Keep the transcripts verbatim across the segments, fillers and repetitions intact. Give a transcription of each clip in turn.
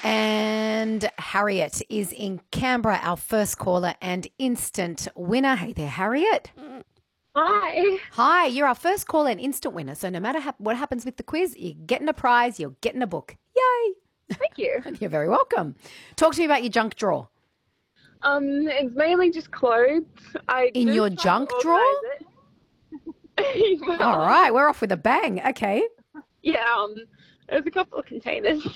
And Harriet is in Canberra, our first caller and instant winner. Hey there, Harriet. Hi. Hi, you're our first caller and instant winner. So no matter ha- what happens with the quiz, you're getting a prize, you're getting a book. Yay. Thank you. You're very welcome. Talk to me about your junk drawer. Um, it's mainly just clothes. I In do your try to junk drawer? organise it. Well, All right, we're off with a bang. Okay. Yeah, um, there's a couple of containers.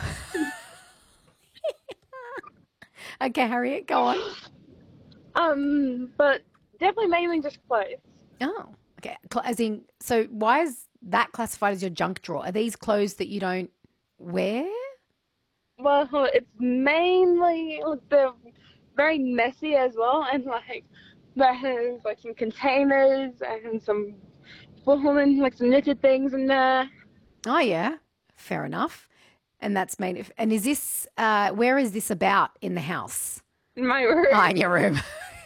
Okay, Harriet, go on. Um, but definitely mainly just clothes. Oh, okay. Cl- As in, so why is that classified as your junk drawer? Are these clothes that you don't wear? Well, it's mainly they're very messy as well, and like there has like some containers and some women like some knitted things in there. Oh, yeah. Fair enough. And that's made of, and is this, uh, where is this about in the house? In my room. Oh, in your room.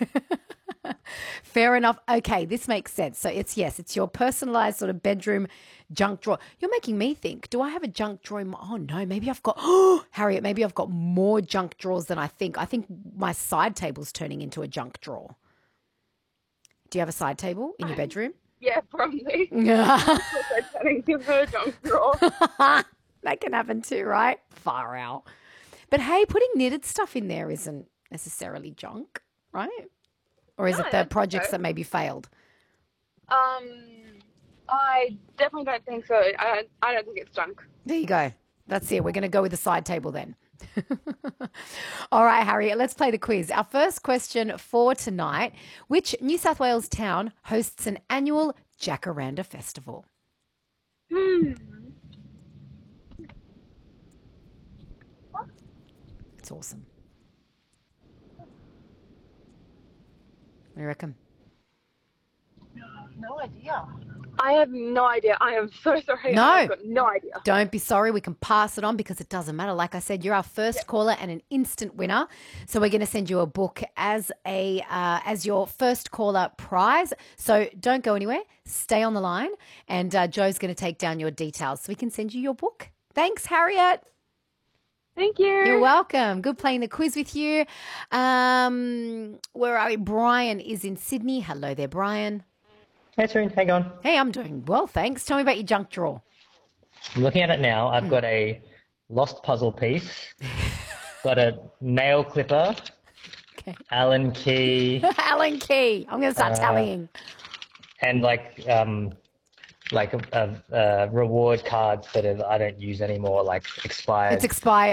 Fair enough. Okay, this makes sense. So it's, yes, it's your personalized sort of bedroom junk drawer. You're making me think, do I have a junk drawer in my, oh no, maybe I've got, oh, Harriet, maybe I've got more junk drawers than I think. I think my side table's turning into a junk drawer. Do you have a side table in your bedroom? Yeah, probably. Yeah. Turning to her junk drawer. That can happen too, right? Far out. But hey, putting knitted stuff in there isn't necessarily junk, right? Or is No, it I the don't think projects so. that maybe failed? Um, I definitely don't think so. I I don't think it's junk. There you go. That's it. We're going to go with the side table then. All right, Harriet, let's play the quiz. Our first question for tonight: which New South Wales town hosts an annual Jacaranda Festival? Hmm. It's awesome. What do you reckon? No idea. I have no idea. I am so sorry. No. I've got no idea. Don't be sorry. We can pass it on because it doesn't matter. Like I said, you're our first caller and an instant winner. So we're going to send you a book as a uh, as your first caller prize. So don't go anywhere. Stay on the line, and uh, Joe's going to take down your details so we can send you your book. Thanks, Harriet. Thank you. You're welcome. Good playing the quiz with you. Um, where are we? Brian is in Sydney. Hello there, Brian. Hey, Taryn, hang on. Hey, I'm doing well, thanks. Tell me about your junk drawer. I'm looking at it now. I've got a lost puzzle piece, got a nail clipper, Okay. Allen key, Alan Key. I'm going to start Uh, tallying. and like um, like a, a, a reward cards that are, I don't use anymore, like expired. It's expired.